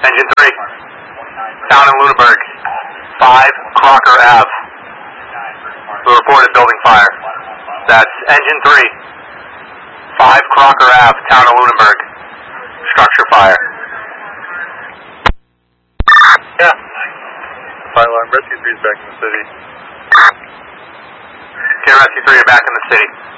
Engine 3, town in Lunenburg, 5 Crocker Ave. We reported building fire. That's Engine 3, 5 Crocker Ave, town of Lunenburg, structure fire. Yeah. Fire alarm, Rescue 3 is back in the city. Okay, Rescue 3, you're back in the city.